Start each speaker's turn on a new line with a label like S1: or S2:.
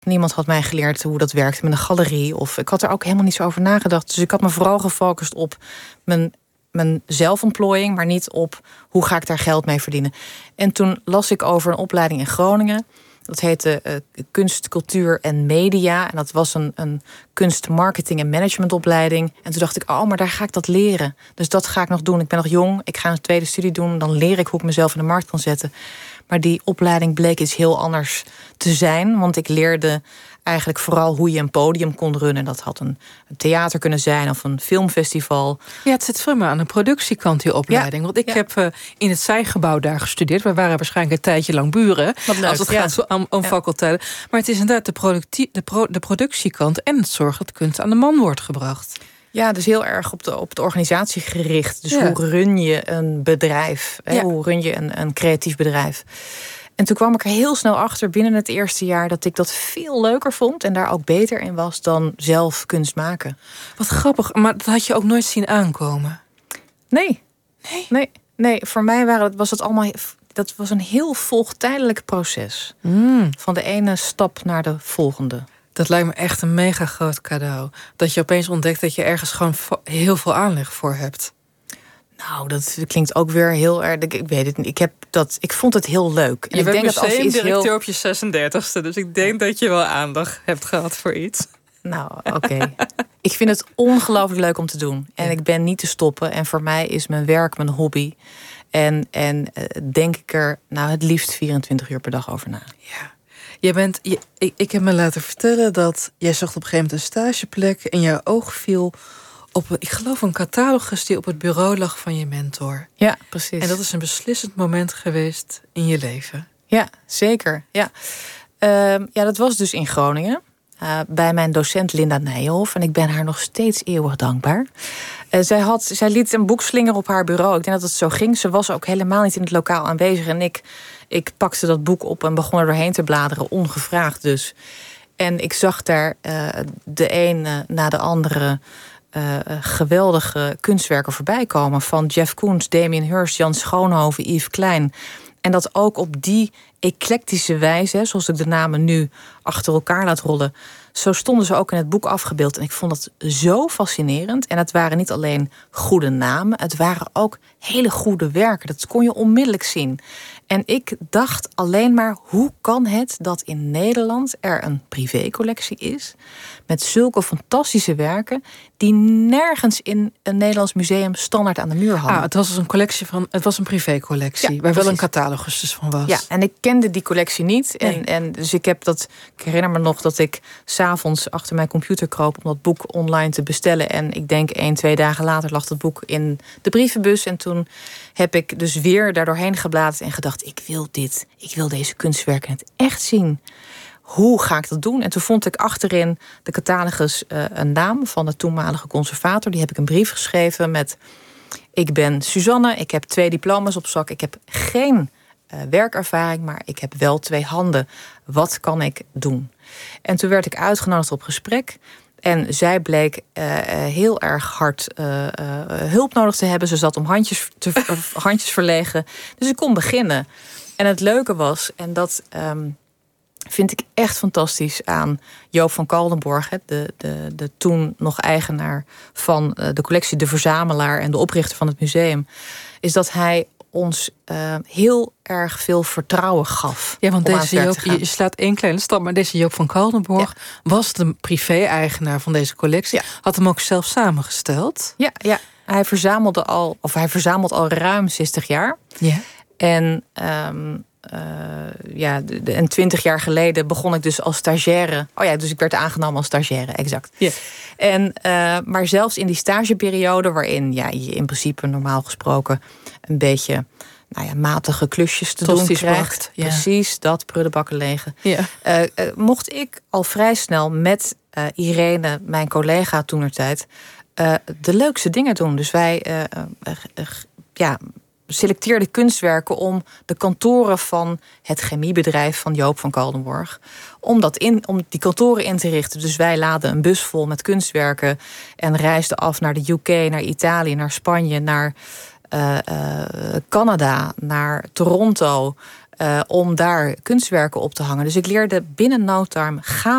S1: Niemand had mij geleerd hoe dat werkte met een galerie. Of ik had er ook helemaal niet zo over nagedacht. Dus ik had me vooral gefocust op mijn zelfontplooiing, maar niet op hoe ga ik daar geld mee verdienen. En toen las ik over een opleiding in Groningen. Dat heette Kunst, Cultuur en Media. En dat was een kunst, marketing en managementopleiding. En toen dacht ik, maar daar ga ik dat leren. Dus dat ga ik nog doen. Ik ben nog jong, ik ga een tweede studie doen. Dan leer ik hoe ik mezelf in de markt kan zetten. Maar die opleiding bleek iets heel anders te zijn. Want ik leerde eigenlijk vooral hoe je een podium kon runnen. Dat had een theater kunnen zijn of een filmfestival.
S2: Ja, het zit voor me aan de productiekant, die opleiding. Want ik heb in het Zijgebouw daar gestudeerd. We waren waarschijnlijk een tijdje lang buren.
S1: Wat leuk,
S2: als het gaat om faculteiten. Maar het is inderdaad de productiekant en het zorgen dat kunst aan de man wordt gebracht.
S1: Ja, dus heel erg op de organisatie gericht. Dus hoe run je een bedrijf? Hoe run je een creatief bedrijf? En toen kwam ik er heel snel achter binnen het eerste jaar dat ik dat veel leuker vond en daar ook beter in was dan zelf kunst maken.
S2: Wat grappig, maar dat had je ook nooit zien aankomen?
S1: Nee, voor mij was het allemaal. Dat was een heel volgtijdelijk proces. Van de ene stap naar de volgende.
S2: Dat lijkt me echt een mega groot cadeau. Dat je opeens ontdekt dat je ergens gewoon heel veel aanleg voor hebt.
S1: Nou, dat klinkt ook weer heel erg. Ik weet het niet. Ik vond het heel leuk.
S2: En je bent museumdirecteur op je 36e. Dus ik denk dat je wel aandacht hebt gehad voor iets.
S1: Nou, oké. Ik vind het ongelooflijk leuk om te doen. En ik ben niet te stoppen. En voor mij is mijn werk mijn hobby. En denk ik er het liefst 24 uur per dag over na.
S2: Ja. Ik heb me laten vertellen dat jij zocht op een gegeven moment een stageplek en jouw oog viel op, ik geloof, een catalogus die op het bureau lag van je mentor.
S1: Ja, precies.
S2: En dat is een beslissend moment geweest in je leven.
S1: Ja, zeker. Ja, dat was dus in Groningen. Bij mijn docent Linda Nijhoff. En ik ben haar nog steeds eeuwig dankbaar. Zij liet een boek slingeren op haar bureau. Ik denk dat het zo ging. Ze was ook helemaal niet in het lokaal aanwezig. En ik pakte dat boek op en begon er doorheen te bladeren. Ongevraagd dus. En ik zag daar de een na de andere geweldige kunstwerken voorbij komen. Van Jeff Koons, Damien Hirst, Jan Schoonhoven, Yves Klein. En dat ook op die eclectische wijze, zoals ik de namen nu achter elkaar laat rollen, zo stonden ze ook in het boek afgebeeld. En ik vond dat zo fascinerend. En het waren niet alleen goede namen, het waren ook hele goede werken. Dat kon je onmiddellijk zien. En ik dacht alleen maar, hoe kan het dat in Nederland er een privécollectie is met zulke fantastische werken die nergens in een Nederlands museum standaard aan de muur hangen.
S2: Het was een privécollectie, waar wel een catalogus dus van was.
S1: Ja, en ik kende die collectie niet. Nee. En dus ik herinner me nog dat ik 's avonds achter mijn computer kroop om dat boek online te bestellen. En ik denk 1-2 dagen later lag dat boek in de brievenbus. En toen heb ik dus weer daar doorheen gebladerd en gedacht, ik wil dit. Ik wil deze kunstwerken in het echt zien. Hoe ga ik dat doen? En toen vond ik achterin de catalogus een naam van de toenmalige conservator. Die heb ik een brief geschreven met: ik ben Suzanne, ik heb 2 diploma's op zak. Ik heb geen werkervaring, maar ik heb wel 2 handen. Wat kan ik doen? En toen werd ik uitgenodigd op gesprek. En zij bleek heel erg hard hulp nodig te hebben. Ze zat om handjes verlegen. Dus ik kon beginnen. En het leuke was, en dat vind ik echt fantastisch aan Joop van Kaldenborg, de toen nog eigenaar van de collectie, de verzamelaar en de oprichter van het museum, is dat hij ons heel erg veel vertrouwen gaf.
S2: Ja, want deze Joop, je slaat 1 kleine stap, maar deze Joop van Kaldenborg was de privé-eigenaar van deze collectie. Ja. Had hem ook zelf samengesteld.
S1: Ja. Hij verzamelt al ruim 60 jaar.
S2: Ja.
S1: En en 20 jaar geleden begon ik dus als stagiaire. Dus ik werd aangenomen als stagiaire, exact.
S2: Yeah.
S1: En maar zelfs in die stageperiode, waarin je in principe normaal gesproken een beetje matige klusjes te doen krijgt.
S2: Ja.
S1: Precies, dat prullenbakken legen.
S2: Ja.
S1: Mocht ik al vrij snel met Irene, mijn collega toentertijd, de leukste dingen doen. Dus wij selecteerde kunstwerken om de kantoren van het chemiebedrijf van Joop van Kaldenborg, om die kantoren in te richten. Dus wij laden een bus vol met kunstwerken en reisden af naar de UK, naar Italië, naar Spanje, naar Canada, naar Toronto, om daar kunstwerken op te hangen. Dus ik leerde binnen no time